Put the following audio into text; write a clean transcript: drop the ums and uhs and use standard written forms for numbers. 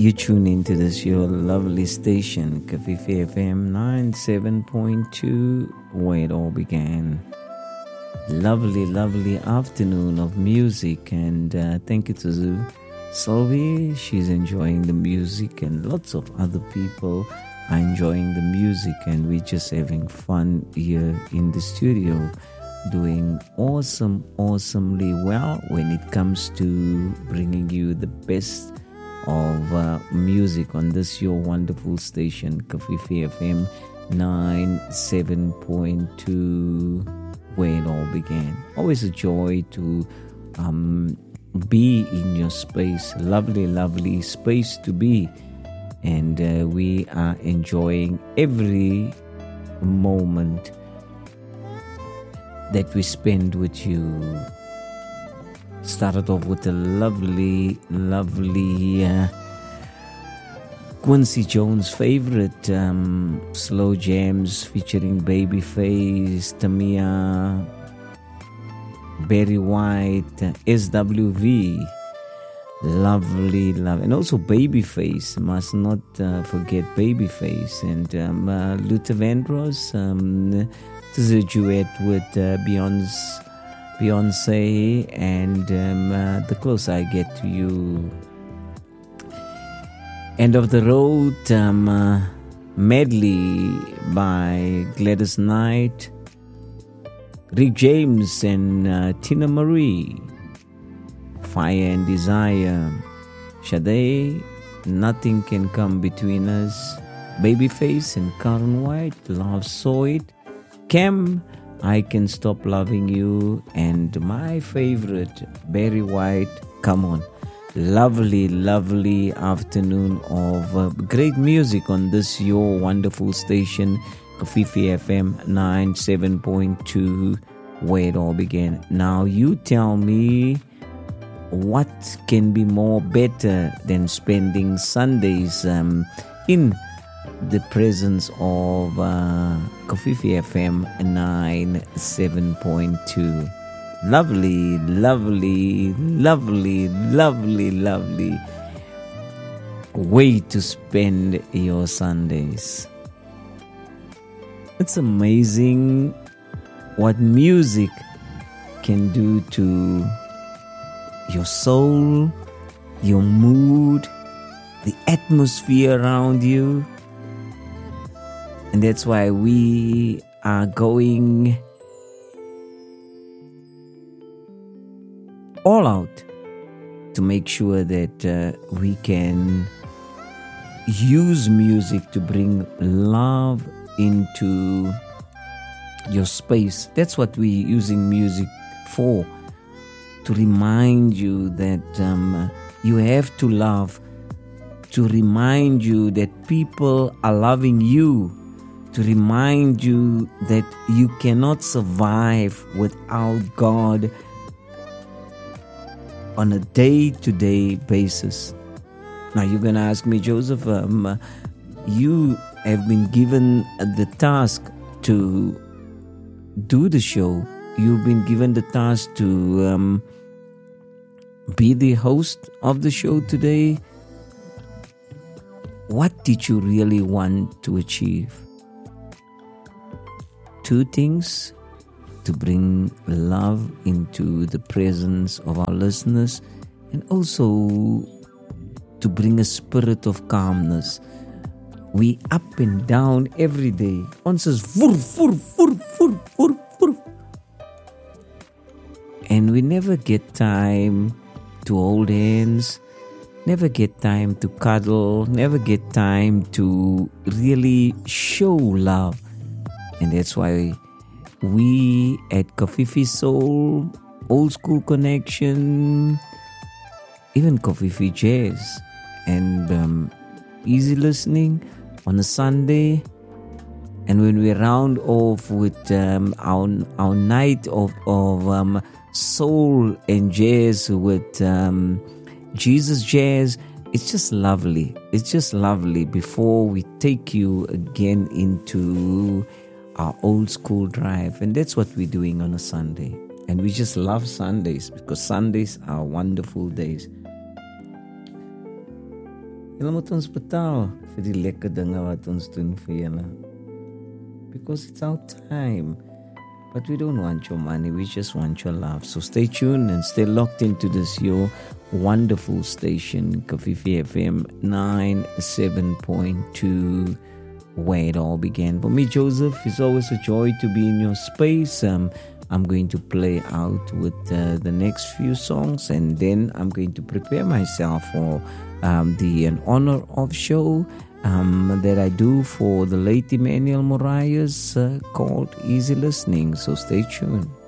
You tune into this your lovely station, Kafifi FM 97.2, where it all began. Lovely, lovely afternoon of music, and thank you to Sylvie. She's enjoying the music, and lots of other people are enjoying the music, and we're just having fun here in the studio, doing awesomely well when it comes to bringing you the best of music on this your wonderful station, Kafifi FM 97.2, where it all began. Always a joy to be in your space. Lovely space to be, and we are enjoying every moment that we spend with you. Started off with a lovely Quincy Jones favorite, Slow Jams featuring Babyface, Tamia, Barry White, SWV. Lovely, and also Babyface, must not forget Babyface, and Luther Vandross. This is a duet with Beyonce, and The Closer I Get to You. End of the Road, medley by Gladys Knight, Rick James, and Tina Marie. Fire and Desire, Sade, Nothing Can Come Between Us, Babyface and Karen White, Love Saw It, Cam, I Can Stop Loving You, and my favorite, Barry White, Come On. Lovely afternoon of great music on this your wonderful station, Kafifi FM 97.2, where it all began. Now you tell me, what can be more better than spending Sundays in the presence of Kafifi FM 97.2. Lovely way to spend your Sundays. It's amazing what music can do to your soul, your mood, the atmosphere around you. And that's why we are going all out to make sure that we can use music to bring love into your space. That's what we're using music for, to remind you that you have to love, to remind you that people are loving you, to remind you that you cannot survive without God on a day-to-day basis. Now you're going to ask me, Joseph, you have been given the task to do the show. You've been given the task to be the host of the show today. What did you really want to achieve? Two things: to bring love into the presence of our listeners, and also to bring a spirit of calmness. We up and down every day. Ons is voer. And we never get time to hold hands, never get time to cuddle, never get time to really show love. And that's why we at Kafifi Soul, Old School Connection, even Kafifi Jazz, and Easy Listening on a Sunday, and when we round off with our night of soul and jazz with Jesus Jazz, it's just lovely. It's just lovely before we take you again into our old school drive. And that's what we're doing on a Sunday. And we just love Sundays because Sundays are wonderful days. Julle moet ons betaal vir die lekker dinge wat ons doen vir julle. Because it's our time. But we don't want your money, we just want your love. So stay tuned and stay locked into this your wonderful station, Kofifi FM 97.2, where it all began. For me, Joseph, it's always a joy to be in your space. I'm going to play out with the next few songs, and then I'm going to prepare myself for the honor of show that I do for the late Emmanuel Moraes called Easy Listening. So stay tuned.